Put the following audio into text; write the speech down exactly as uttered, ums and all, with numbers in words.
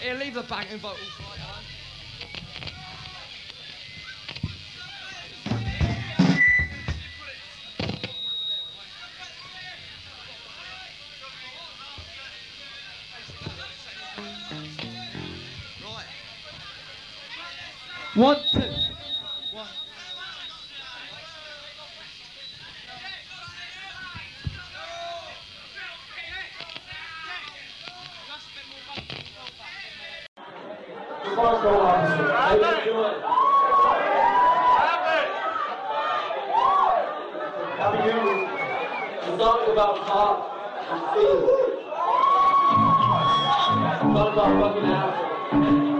Here, leave the backing vocals right on. One, two. One. Control officer, how you doing? Happy New Year. The song is about pop and feelings. It's not about fucking assholes.